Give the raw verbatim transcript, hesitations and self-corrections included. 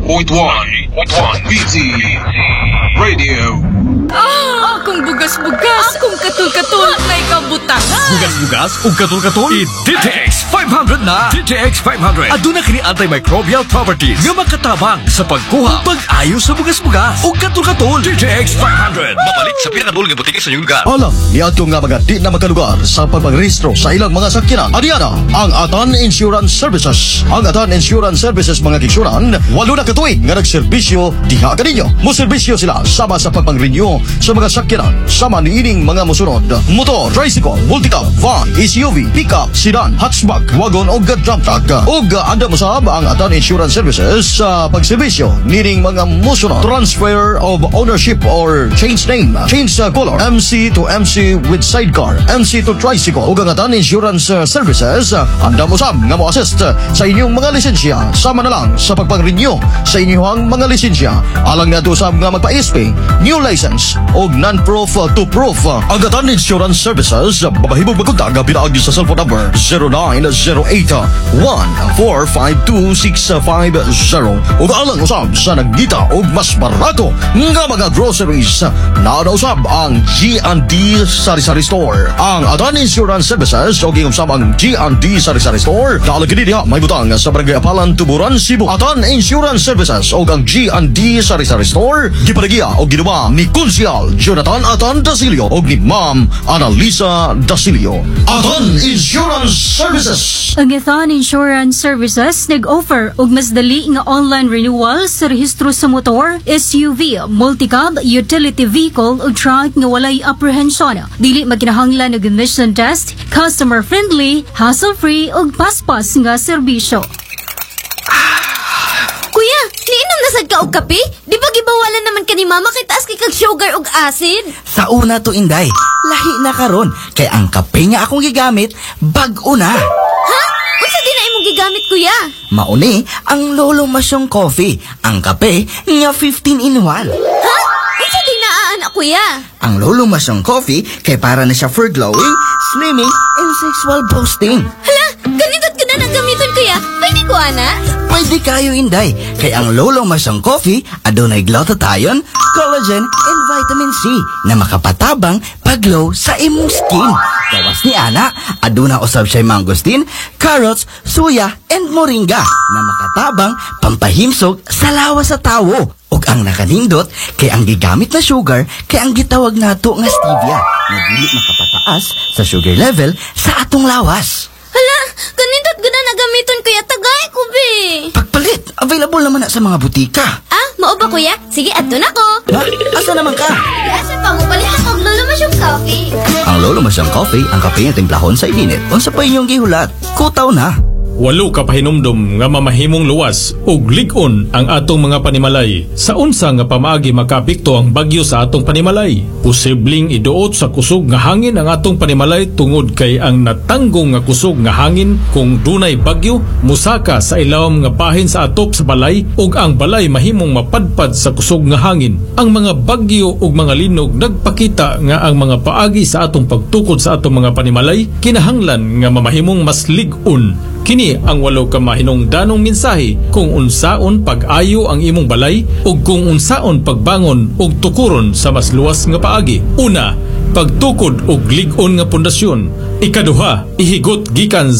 point one B T Radio. Ah, akong bugas-bugas, akong katul-katul, may kabutangan. Bugas-bugas ug katul-katul i-D T X five hundred na. D T X five hundred aduna kini antimicrobial properties nga makatabang sa pagkuha pag-ayo sa bugas-bugas ug katul-katul. D T X five hundred mapalit sa pinakadul nga butiki sa inyong lugar. Alam niadto nga mga di na makalugar sa pagpagrehistro sa ilang mga sakyanan. Adiana ang Atan Insurance Services. Ang Atan Insurance Services mga kiksuran, walo na katuig nga nagserbisyo diha kaninyo. Moserbisyo sila sama sa pagpang-renew sa mga sakyanan sama niining mga musunod: motor, tricycle, multicab, van, S U V, pickup, sedan, hatchback, wagon o dump truck. Og anda masab ang Atan Insurance Services sa pagserbisyo niining mga musunod: transfer of ownership or change name, change uh, color, M C to M C with sidecar, M C to tricycle. Og ang Atan Insurance uh, Services uh, anda masab nga mo assist uh, sa inyong mga lisensya sama na lang sa pagpang-renew sa inyong mga lisensya. Alang nga to sab nga magpa-S P, new license o non-proof to proof. Ang Atan Insurance Services, babahibog magkontak ang pinaagi sa cellphone number zero nine zero eight one four five two six five zero. O alang usab sa nagdita o mas barato nga mga groceries na usab ang G and D Sari-Sari Store. Ang Atan Insurance Services o usab ang G and D Sari-Sari Store nalagid diha may butang sa Barangay Apalan, Tuburan, Cebu. Atan Insurance Services o ang G and D Sari-Sari Store giparegiya o ginawa ni Kunsyal Jonathan Atan Dasilio o ni Ma'am Annalisa Dasilio. Atan Insurance Services. Ang Atan Insurance Services nag-offer og mas dali nga online renewal sa rehistro sa motor, S U V, multicab, utility vehicle o truck nga walay apprehension. Dili makinahanglan og emission test, customer friendly, hassle-free og paspas nga serbisyo. Kuya, niinom na sad ka og kape? Di ba gibawalan naman ka ni mama kay taas kay kag sugar og acid? Sa una to, Inday, lahi na karon kay ang kape nga akong gigamit bag-o na. Ha? Unsa di na imong gigamit, kuya? Mauni ang Lolo Masyong Coffee, ang kape nga fifteen in one. Ha? Unsa di na aana, kuya? Ang Lolo Masyong Coffee kay para na siya for glowing, slimming, and sexual boosting. Hala, ganito't ka na nang gamiton, kuya. Pwede ko, ana? Pwede kayo, Inday, kay ang Lolo Masyong Coffee adunay glutathione, collagen, and vitamin C na makapatabang paglow sa imong skin. Gawas ni ana, aduna usab siya mangosteen, carrots, suya, and moringa na makatabang pampahimsog sa lawas sa tawo. Ug ang nakanindot kay ang gigamit na sugar kay ang gitawag nato nga stevia na dili makapataas sa sugar level sa atong lawas. Hala, ganito't ka na nagamiton, kuya. Tagay ko, be. Pagpalit, available naman na sa mga butika. Ah, mao ba, kuya? Sige, adto na ko. Ha? Asa naman ka? Asa pa mo palit ako og Lolo Masyong Coffee. Ang Lolo Masyong Coffee, ang kape nga timplahon sa ininit. Unsa pa inyong gihulat? Kutaw na. Walo ka pahinumdum nga mamahimong luwas ug lig-on ang atong mga panimalay. Sa unsa nga pamaagi makapekto ang bagyo sa atong panimalay? Posibleng iduot sa kusog nga hangin ang atong panimalay tungod kay ang natanggong nga kusog nga hangin kung dunay bagyo musaka sa ilawom nga bahin sa atop sa balay ug ang balay mahimong mapadpad sa kusog nga hangin. Ang mga bagyo ug mga linog nagpakita nga ang mga paagi sa atong pagtukod sa atong mga panimalay kinahanglan nga mamahimong mas lig-on. Kini ang walo ka mahinungdanong mensahe kung unsaon pag-ayo ang imong balay ug kung unsaon pagbangon ug tukuron sa mas luwas nga paagi. Una, pagtukod og lig-on nga pundasyon. Ikaduha, ihigot gikan